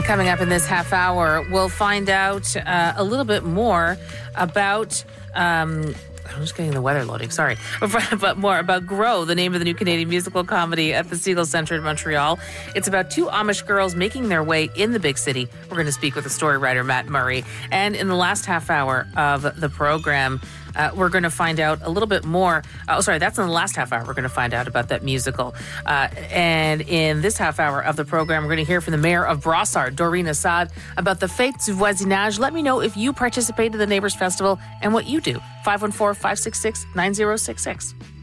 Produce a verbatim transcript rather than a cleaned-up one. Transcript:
Coming up in this half hour, we'll find out uh, a little bit more about... Um, I'm just getting the weather loading, sorry. But more about Grow, the name of the new Canadian musical comedy at the Seagull Centre in Montreal. It's about two Amish girls making their way in the big city. We're going to speak with the story writer, Matt Murray. And in the last half hour of the program, uh, we're going to find out a little bit more. Oh, sorry, that's in the last half hour. We're going to find out about that musical. Uh, and in this half hour of the program, we're going to hear from the mayor of Brossard, Doreen Assad, about the Fêtes du Voisinage. Let me know if you participate in the Neighbours Festival and what you do. five one four, five six six, nine zero six six.